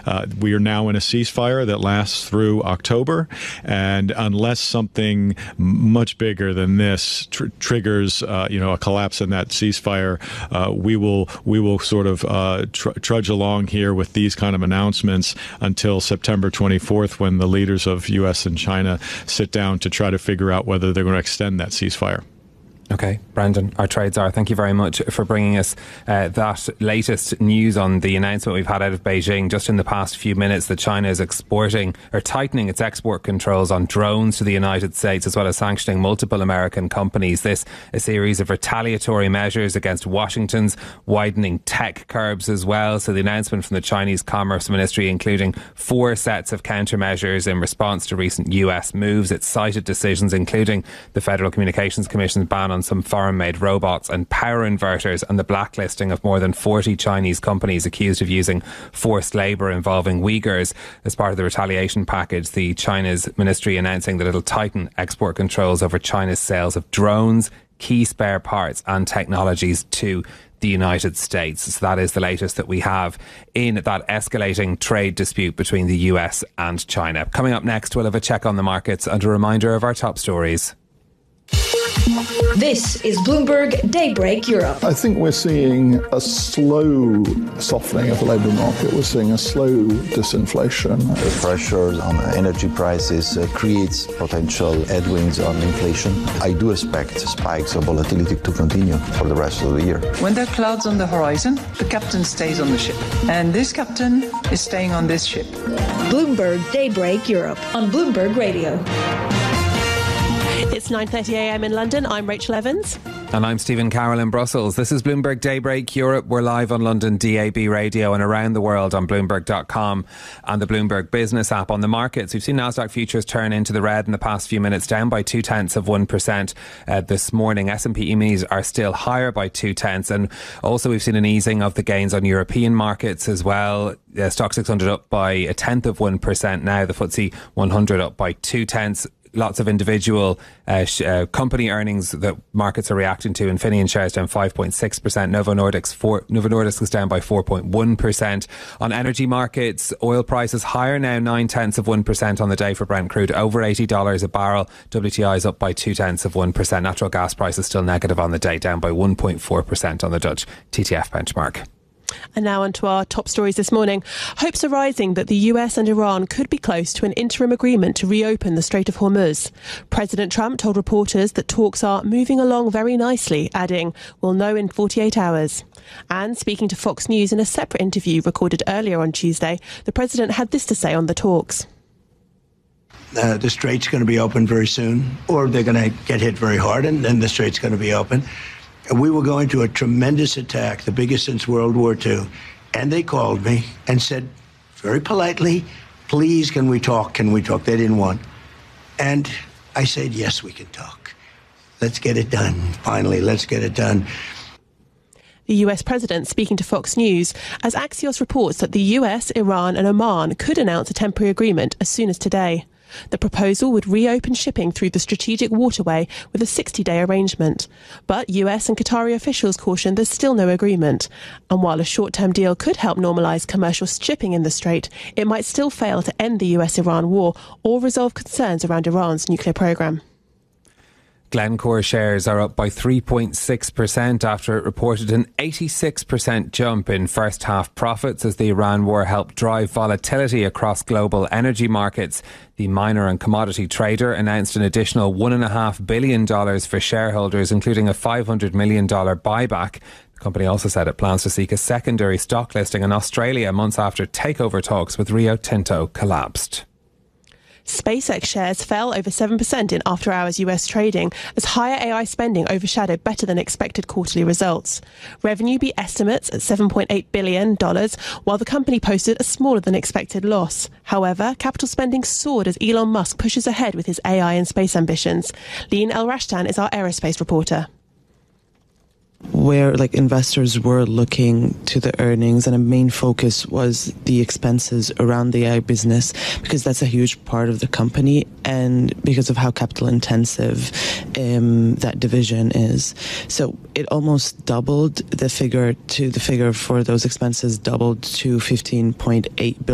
We are now in a ceasefire that lasts through October, and unless something much bigger than this triggers, a collapse in that ceasefire, we will sort of trudge along here with these kind of announcements until September 24th, when the leaders of U.S. and China sit down to try to figure out whether they're going to extend that ceasefire. Okay, Brendan, our trade czar, thank you very much for bringing us that latest news on the announcement we've had out of Beijing just in the past few minutes that China is tightening its export controls on drones to the United States, as well as sanctioning multiple American companies. This a series of retaliatory measures against Washington's widening tech curbs as well. So the announcement from the Chinese Commerce Ministry, including 4 sets of countermeasures in response to recent US moves. It cited decisions including the Federal Communications Commission's ban on some foreign-made robots and power inverters, and the blacklisting of more than 40 Chinese companies accused of using forced labour involving Uyghurs. As part of the retaliation package, the China's ministry announcing that it'll tighten export controls over China's sales of drones, key spare parts and technologies to the United States. So that is the latest that we have in that escalating trade dispute between the US and China. Coming up next, we'll have a check on the markets and a reminder of our top stories. This is Bloomberg Daybreak Europe. I think we're seeing a slow softening of the labour market. We're seeing a slow disinflation. The pressure on energy prices creates potential headwinds on inflation. I do expect spikes of volatility to continue for the rest of the year. When there are clouds on the horizon, the captain stays on the ship. And this captain is staying on this ship. Bloomberg Daybreak Europe on Bloomberg Radio. It's 9:30am in London. I'm Rachel Evans. And I'm Stephen Carroll in Brussels. This is Bloomberg Daybreak Europe. We're live on London DAB radio and around the world on Bloomberg.com and the Bloomberg Business app. On the markets, we've seen Nasdaq futures turn into the red in the past few minutes, down by 0.2% this morning. S&P E-minis are still higher by 0.2, and also we've seen an easing of the gains on European markets as well. Stock 600 up by 0.1% now. The FTSE 100 up by 0.2. Lots of individual company earnings that markets are reacting to. Infineon shares down 5.6%. Novo Nordisk is down by 4.1%. On energy markets, oil prices higher now, 0.9% on the day for Brent crude, over $80 a barrel. WTI is up by 0.2%. Natural gas prices still negative on the day, down by 1.4% on the Dutch TTF benchmark. And now on to our top stories this morning. Hopes are rising that the US and Iran could be close to an interim agreement to reopen the Strait of Hormuz. President Trump told reporters that talks are moving along very nicely, adding, "We'll know in 48 hours. And speaking to Fox News in a separate interview recorded earlier on Tuesday, the president had this to say on the talks. The strait's going to be open very soon, or they're going to get hit very hard, and then the strait's going to be open. We were going to a tremendous attack, the biggest since World War II. And they called me and said, very politely, please, can we talk? Can we talk? They didn't want. And I said, yes, we can talk. Let's get it done. Finally, let's get it done. The US president speaking to Fox News as Axios reports that the US, Iran and Oman could announce a temporary agreement as soon as today. The proposal would reopen shipping through the strategic waterway with a 60-day arrangement. But US and Qatari officials caution there's still no agreement. And while a short-term deal could help normalise commercial shipping in the Strait, it might still fail to end the US-Iran war or resolve concerns around Iran's nuclear programme. Glencore shares are up by 3.6% after it reported an 86% jump in first half profits as the Iran war helped drive volatility across global energy markets. The miner and commodity trader announced an additional $1.5 billion for shareholders, including a $500 million buyback. The company also said it plans to seek a secondary stock listing in Australia months after takeover talks with Rio Tinto collapsed. SpaceX shares fell over 7% in after-hours US trading as higher AI spending overshadowed better than expected quarterly results. Revenue beat estimates at $7.8 billion, while the company posted a smaller than expected loss. However, capital spending soared as Elon Musk pushes ahead with his AI and space ambitions. Lean El-Rashtan is our aerospace reporter. Where investors were looking to the earnings, and a main focus was the expenses around the AI business, because that's a huge part of the company and because of how capital intensive that division is. So it almost doubled the figure for those expenses, doubled to $15.8 billion.